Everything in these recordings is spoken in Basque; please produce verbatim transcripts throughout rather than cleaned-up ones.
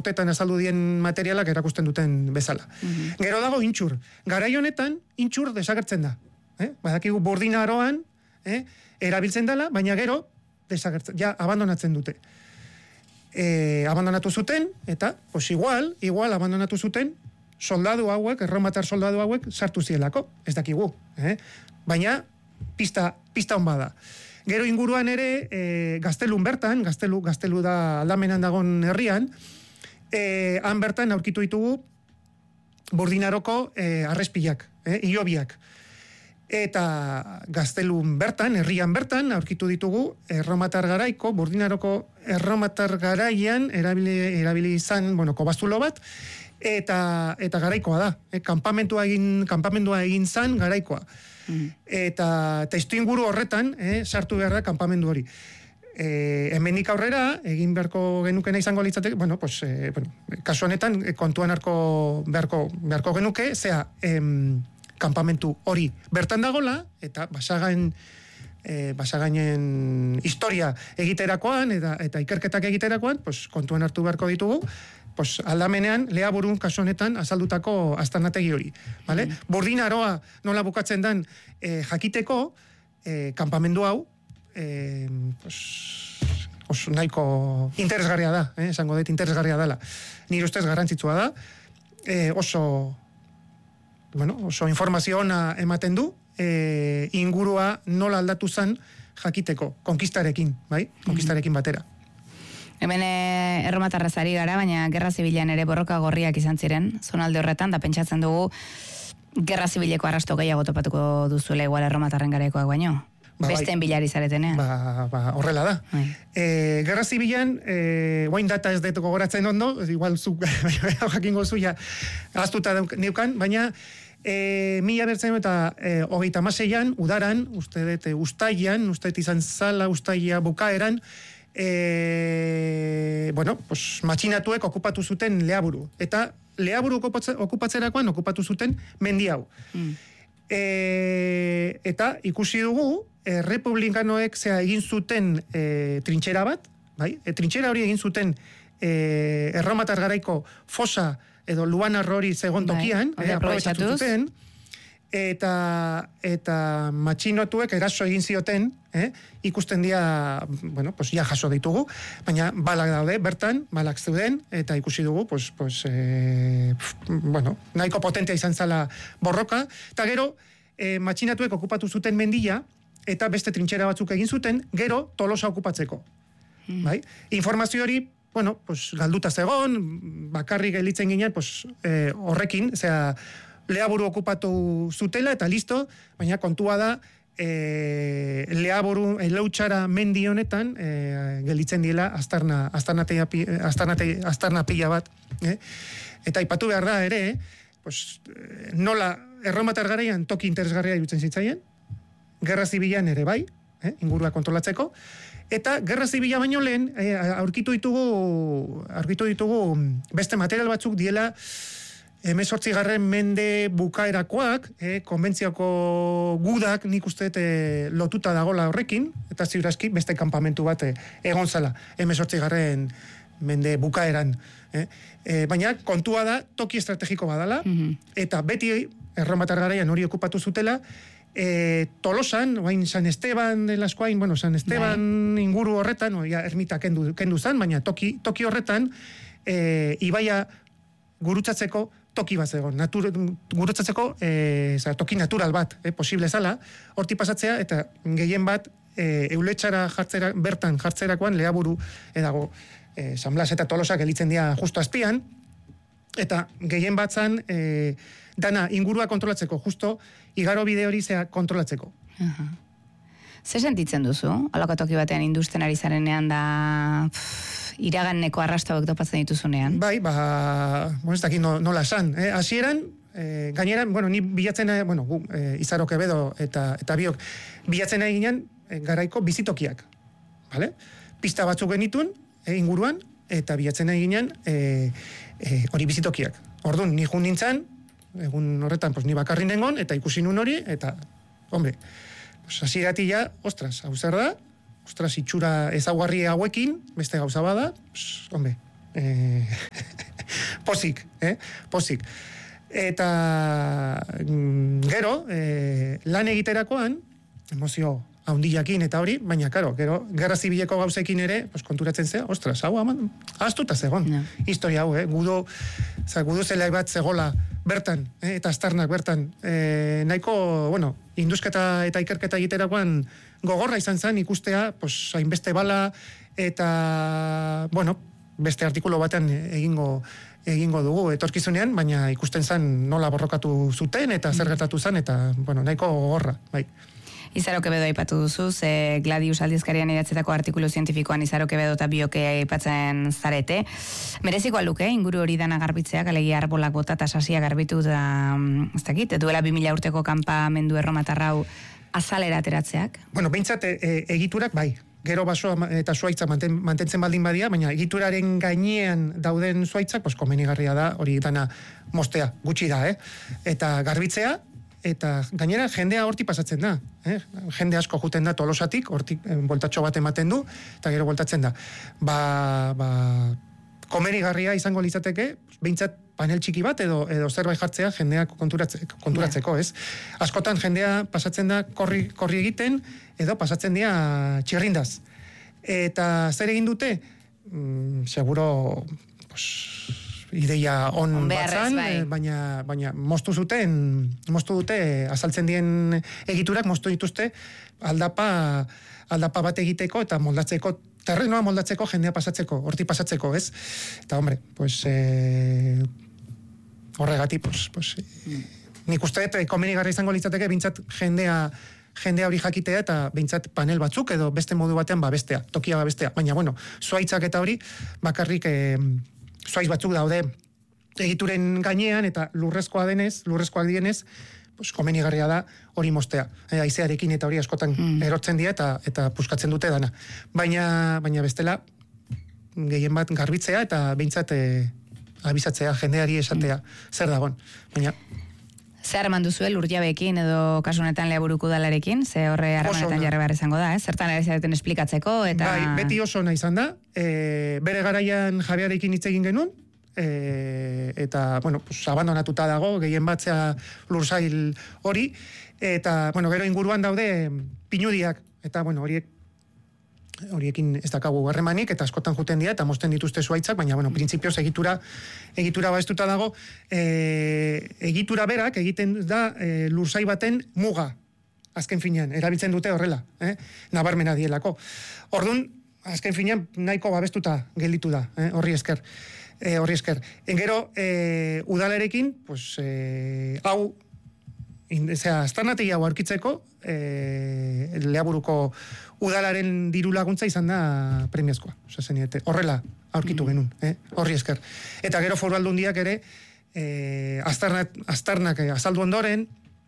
urtetan azaldu dien materialak erakusten duten bezala. Mm-hmm. Gero dago intxur. Garai honetan, intxur desagertzen da. Eh? Badakigu burdina aroan, eh? erabiltzen dela, baina gero desagertzen, ja, abandonatzen dute. E, abandonatu zuten, eta, pues igual, igual abandonatu zuten, soldadu hauek, erromatar soldadu hauek, sartu zielako, ez dakigu. Eh? Baina, pista, pista hon bada. Gero inguruan ere, e, Gaztelun bertan, Gaztelu, Gaztelu da aldamenan dagon herrian, e, han bertan aurkitu ditugu burdinaroko e, arrespilak, e, iobiak. Eta Gaztelun bertan, herrian bertan, aurkitu ditugu erromatar garaiko, burdinaroko erromatar garaian erabili, erabili izan, bueno, kobazulo bat, eta, eta garaikoa da. E, kanpamentua egin, kanpamendua egin zan garaikoa. Mm. Eta testu inguru horretan, eh, sartu behar da kanpamendu hori. E, hemendik aurrera, egin beharko genukena izango litzateke, bueno, pues, e, bueno, kasu honetan, kontuan harko beharko, beharko genuke, zea, em, kanpamentu hori bertan dagola, eta basagain, e, basagainen historia egiterakoan, eta, eta ikerketak egiterakoan, pues, kontuan hartu beharko ditugu, pues, aldamenean, Leaburun kasu honetan azaldutako aztarnategi hori. Vale? Mm. Burdin aroa nola bukatzen dan e, jakiteko, e, kanpamendu hau, e, pues, oso nahiko interesgarria da, eh? esango dut interesgarria dela. Nire ustez garrantzitsua da, e, oso bueno, oso informazio ona ematen du, e, ingurua nola aldatu zen jakiteko, konkistarekin, bai? Konkistarekin batera. Hemen erromatarraz ari gara, baina Gerra Zibilean ere borroka gorriak izan ziren, zonalde horretan, da pentsatzen dugu Gerra Zibileko arrasto gehiago topatuko duzuela igual erromatarren garaikoak baino. Ba, Besten bai. Bilari zaretenean. Ba, ba, horrela da. Bai. E, Gerra Zibilean, e, guain data ez detuko goratzen ondo, igual zu, jakingo zuia, aztuta neukan, baina e, mila bertzen eta e, hogeita maseian, udaran, uste dut, ustaian, uste dut izan zala, ustaia bukaeran, e, bueno, pues, matxinatuek okupatu zuten Leaburu. Eta Leaburu okupatzerakoan okupatu zuten mendi hau. Mm. E, eta ikusi dugu, e, republikanoek zea egin zuten e, trintxera bat, bai? E, trintxera hori egin zuten e, erromatar garaiko fosa edo luanar hori zegon tokian, bai, e, aprobetxatu zuten, eta, eta matxinotuek eraso egin zioten, eh? Ikusten dira, bueno, pues ja jaso ditugu, baina balak daude, bertan, balak zeuden, eta ikusi dugu, pues, pues, eh, bueno, nahiko potentea izan zala borroka, eta gero, eh, matxinatuek okupatu zuten mendia, eta beste trintxera batzuk egin zuten, gero Tolosa okupatzeko. Mm. Bai? Informazio hori, bueno, pues, galduta zegon, bakarrik gelditzen ginen, pues, eh, horrekin, zera, Leaburu okupatu zutela, eta listo, baina kontua da, e, Leaburu, Eleutxara mendi honetan, e, gelditzen diela, aztarna, aztarna, aztarna, aztarna pila bat. Eh? Eta ipatu behar da ere, pues, nola erromatar garaian toki interesgarria irutzen zitzaien, Gerra Zibilan ere bai, eh? ingurua kontrolatzeko, eta Gerra Zibila baino lehen, eh, aurkitu ditugu, aurkitu ditugu beste material batzuk diela, hemezortzigarren mende bukaerakoak, eh, konbentziako gudak nik uste eh, lotuta dagola horrekin, eta ziurazki beste kanpamentu bat eh, egon zala, hemezortzigarren mende bukaeran. Eh. Eh, baina kontua da, toki estrategiko badala, mm-hmm. eta beti erromatar garaian hori okupatu zutela, eh, Tolosan, oain San Esteban de las Coain, bueno, San Esteban Dai. inguru horretan, oia, ermita kendu, kendu zan, baina toki, toki horretan, eh, ibaia gurutzatzeko toki bat zegoen, natur, gurutzatzeko e, zara, toki natural bat, e, posible zala, horti pasatzea, eta gehien bat e, euletxara jartzera, bertan jartzerakoan Leaburu edago e, San Blas eta Tolosa gelitzen dira justo azpian, eta gehien bat zan e, dana ingurua kontrolatzeko, justo igaro bide hori zea kontrolatzeko. Uh-huh. Ze sentitzen duzu? Alako toki batean industen ari zarenean da pff, iraganeko arrasto hauek topatzen dituzunean? Bai, ba, bueno, ez dakit no, nola esan. Eh? Hasieran, eh, gaineran, bueno, ni bilatzen, bueno, gu, eh, Izaro Kebedo eta, eta biok, bilatzen ari ginen eh, garaiko bizitokiak. Vale? Pista batzuk genitun, eh, inguruan, eta bilatzen ari ginen eh, eh, hori bizitokiak. Orduan, ni jun nintzen, egun horretan, pues, ni bakarri nengon, eta ikusi nun hori, eta, hombre, pues, hasieratik ja, ostras, hau zer da, ostras, itxura ezaguarri hauekin, beste gauza bada, pues, hombre, eh, Posik, eh? Posik. Eta gero, eh, lan egiterakoan, emozio haundiakin eta hori, baina, karo, gero, gerra zibileko gauzekin ere, pues, konturatzen zea, ostras, hau, aman, astuta zegon, no. Historia hau, eh? Gudo, za, gudo zelai bat zegola bertan, eh? Eta astarnak bertan, eh, nahiko, bueno, induzketa eta ikerketa egiterakoan gogorra izan zen ikustea, pues, hainbeste bala, eta, bueno, beste artikulu batean egingo egingo dugu etorkizunean, baina ikusten zen nola borrokatu zuten eta zer gertatu zen, eta, bueno, nahiko gogorra, bai. Izaro Kebedo aipatu duzu, ze Gladius aldizkarian idatzetako artikulu zientifikoan Izaro Kebedo eta bioke aipatzen zarete. Mereziko aluke, inguru hori dana garbitzeak, alegia arbolak bota eta sasia garbitu da, ez dakit, duela bi mila urteko kanpamendu erromatarrau azalera ateratzeak? Bueno, behintzat e, egiturak bai. Gero basoa eta zuaitza manten, mantentzen baldin badia, baina egituraren gainean dauden zuaitzak, pues, komenigarria da, hori dana mostea, gutxi da, eh? Eta garbitzea, eta gainera jendea horti pasatzen da, eh? Jende asko juten da Tolosatik, hortik eh, voltatxo bat ematen du, eta gero voltatzen da. Ba, ba, komenigarria izango litzateke, behintzat panel txiki bat edo edo zerbait jartzea jendeak konturatzeko, konturatzeko, ez? Askotan jendea pasatzen da korri, korri egiten edo pasatzen dira txirrindaz. Eta zer egin dute? Mm, seguro pues, ideia on batzan, bai. baina, baina moztu zuten, moztu dute, azaltzen dien egiturak moztu dituzte aldapa, aldapa bat egiteko eta moldatzeko, terrenoa moldatzeko, jendea pasatzeko, horti pasatzeko, ez? Eta, hombre, pues, eh, horregati, pues, pues, mm. nik uste dut, komenigarra izango litzateke, bintzat jendea, jendea hori jakitea eta bintzat panel batzuk edo beste modu batean ba bestea, tokia ba bestea. Baina, bueno, zuaitzak eta hori, bakarrik eh, zuaitz batzuk daude egituren gainean eta lurrezkoa denez, lurrezkoak dienez, pues, komenigarria da hori mostea. E, aizearekin eta hori askotan mm. erortzen dira eta eta puskatzen dute dana. Baina, baina bestela, gehien bat garbitzea eta behintzat e, abizatzea, jendeari esatea mm. zer dagon. Baina... Zer harreman duzue lurjabeekin edo kasunetan Leaburuko udalarekin? Ze horre harremanetan jarri behar izango da, eh? Zertan ere zareten esplikatzeko eta... Bai, beti oso nahi izan da. E, bere garaian Javiarekin hitz egin genuen, e, eta, bueno, pues, abandonatuta dago, gehien batzea lursail hori, eta, bueno, gero inguruan daude pinudiak, eta, bueno, horiek horiekin ez dakagu harremanik, eta askotan juten dira, eta mozten dituzte zuaitzak, baina, bueno, printzipioz egitura, egitura baestuta dago, e, egitura berak egiten da e, lursai baten muga, azken finean, erabiltzen dute horrela, eh? Nabarmena dielako. Orduan, azken finean, nahiko babestuta gelditu da, eh? horri esker. E, horri esker. Engero, e, udalarekin, pues, e, hau, Zea, astarnategi hau aurkitzeko, e, Leaburuko udalaren diru laguntza izan da premiazkoa. Osa, zeniete, horrela aurkitu genuen, eh? horri esker. Eta gero foru aldundiak ere, e, astarnak, astarnak azaldu ondoren,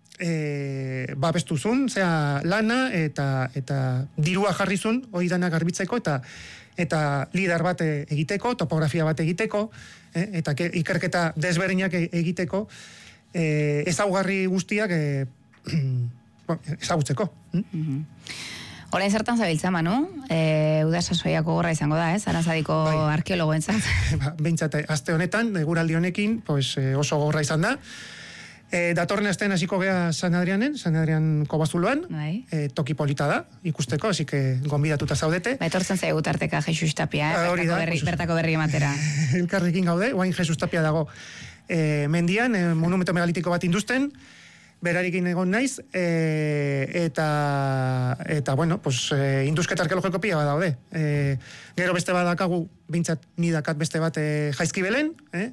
e, babestuzun, zea, lana eta eta dirua jarrizun, hori dana garbitzeko, eta eta lider bat egiteko, topografia bat egiteko, eh? eta ke, ikerketa desberdinak egiteko, Eh, ezaugarri guztiak eh, ezagutzeko. Mm-hmm. Orain zertan zabiltza, Manu? E, Uda sasoiako gorra izango da, ez? Aranzadiko bai. Arkeologoentzat. Ba, behintzat, aste honetan, eguraldi honekin, pues, eh, oso gorra izan da. E, datorren astean hasiko gea San Adrianen, San Adrian kobazuloan, bai. e, toki polita da, ikusteko, así que gonbidatuta zaudete. Ba, etortzen zaigu tarteka Jesus Tapia, eh? bertako, da, berri, bertako berri ematera. Elkarrekin gaude, oain Jesus Tapia dago. E, mendian, e, monumento megalitiko bat induzten, berarekin egon naiz, e, eta, eta, bueno, pues, e, induzketa arkeologiko pila bat daude. E, gero beste bat dakagu, bintzat nidakat beste bat e, Jaizkibelen, eh?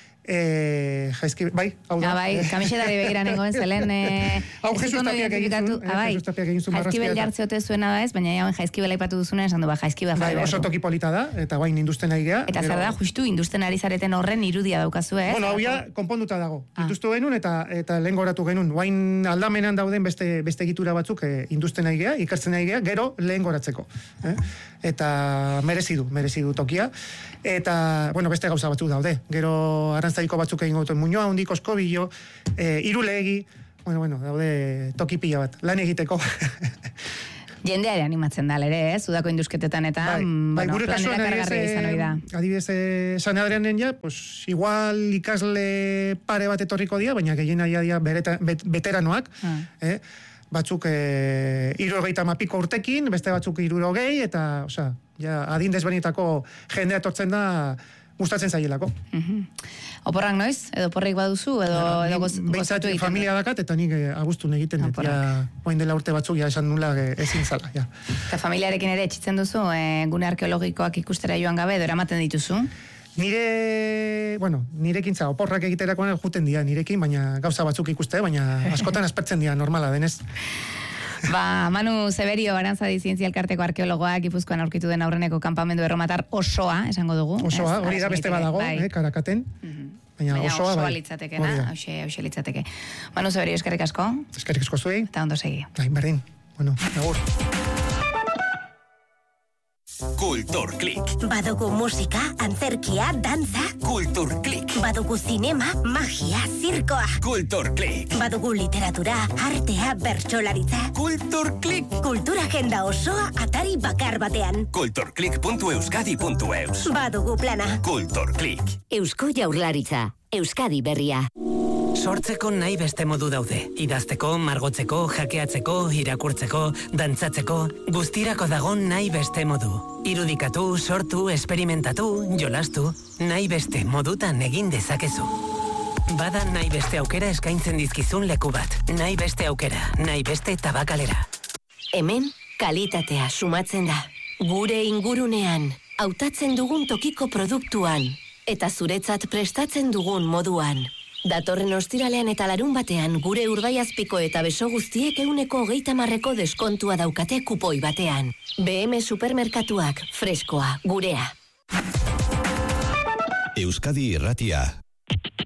E, jaizki, bai, hau da. Ah, bai, kamisetari begiran egoen zelen. E, hau Jesus Tapiak egin zuen. Ah, bai, Jaizkibel jartzeote zuena da ez, baina jauen Jaizkibel aipatu duzunen esan du, ba, Jaizkibel jarri bai, oso toki polita da, eta bain induzten ari gea. Eta zer da, justu induzten ari zareten horren irudia daukazu, ez? Bueno, hau ja, konponduta dago. Ah. Induztu genuen eta eta lehen goratu genuen. Bain aldamenan dauden beste, beste egitura batzuk e, induzten ari gea, ikertzen ari gea, gero lehen goratzeko. Eh? Eta merezi du, merezi du tokia. Eta, bueno, beste gauza batzuk daude. Gero arantzadiko batzuk egin gotuen muñoa, hundik, oskobillo, e, irulegi, bueno, bueno, daude toki pila bat, lan egiteko. Jendea ere animatzen da, ere, ez? Udako indusketetan eta bai, mm, bai, bueno, gure planera kasuan kargarria izan hori da. Adibidez, eh, San Adrianen ja, pues, igual ikasle pare bat etorriko dira, baina gehien aia dira bereta, bet, veteranoak, ah. eh? batzuk eh, irurogeita mapiko urtekin, beste batzuk irurogei, eta, osea, ja, adin desbenitako jendea etortzen da, gustatzen zaielako. Uh-huh. Oporrak noiz? Edo porrik baduzu? Edo, ja, edo goz, gozatu egiten? Familia dakat, eta nik eh, agustun egiten dut. Ja, oain dela urte batzuk, ja, esan nula eh, ezin zala. Ja. Eta familiarekin ere etxitzen duzu, eh, gune arkeologikoak ikustera joan gabe, edo eramaten dituzu? Nire, bueno, nirekintza oporrak egiterakoan juten dira nirekin, baina gauza batzuk ikuste, baina askotan aspertzen dira normala denez. Ba, Manu Severio, Arantzadi Zientzia Elkarteko arkeologoak Gipuzkoan aurkitu den aurreneko kanpamendu erromatar osoa, esango dugu. Osoa, hori da beste badago, bai. eh, Karakaten. Mm-hmm. Baina, baina osoa, osoa bai. litzatekena, hauxe, hauxe litzateke. Manu Severio, eskerrik asko. Eskerrik asko zuei. Eta ondo segi. Bai, berdin. Bueno, agur. Kulturklik. Badugu musika, antzerkia, dantza. Kulturklik. Badugu zinema, magia, zirkoa. Kulturklik. Badugu literatura, artea, bertsolaritza. Kulturklik. Kultura agenda osoa atari bakar batean. kulturklik puntu euskadi puntu eus. Badugu plana. Kulturklik. Eusko Jaurlaritza, Euskadi berria. Sortzeko nahi beste modu daude. Idazteko, margotzeko, jakeatzeko, irakurtzeko, dantzatzeko, guztirako dago nahi beste modu. Irudikatu, sortu, esperimentatu, jolastu, nahi beste modutan egin dezakezu. Bada nahi beste aukera eskaintzen dizkizun leku bat. Nahi beste aukera, nahi beste tabakalera. Hemen, kalitatea sumatzen da. Gure ingurunean, hautatzen dugun tokiko produktuan, eta zuretzat prestatzen dugun moduan. Datorren ostiralean eta larun batean gure Urdaiazpiko eta Beso guztiek euneko hogeita marreko deskontua daukate kupoi batean. B M Supermerkatuak, freskoa, gurea. Euskadi Irratia.